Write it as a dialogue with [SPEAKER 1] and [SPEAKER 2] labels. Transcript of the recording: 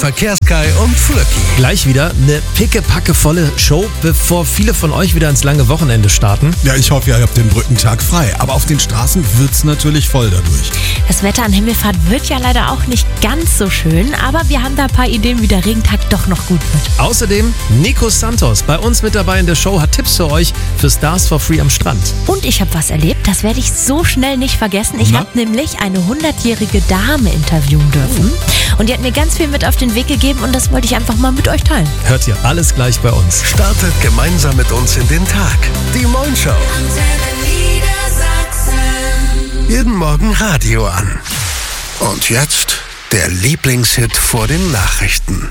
[SPEAKER 1] Verkehrskai und Flöcki.
[SPEAKER 2] Gleich wieder eine pickepackevolle Show, bevor viele von euch wieder ins lange Wochenende starten.
[SPEAKER 3] Ja, ich hoffe, ihr habt den Brückentag frei. Aber auf den Straßen wird's natürlich voll dadurch.
[SPEAKER 4] Das Wetter an Himmelfahrt wird ja leider auch nicht ganz so schön, aber wir haben da ein paar Ideen, wie der Regentag doch noch gut wird.
[SPEAKER 2] Außerdem Nico Santos bei uns mit dabei in der Show, hat Tipps für euch für Stars for Free am Strand.
[SPEAKER 4] Und ich habe was erlebt, das werde ich so schnell nicht vergessen. Ich habe nämlich eine 100-jährige Dame interviewen dürfen. Und die hat mir ganz viel mit auf den Weg gegeben und das wollte ich einfach mal mit euch teilen.
[SPEAKER 2] Hört ihr alles gleich bei uns.
[SPEAKER 1] Startet gemeinsam mit uns in den Tag. Die Moin Show. Jeden Morgen Radio an. Und jetzt der Lieblingshit vor den Nachrichten.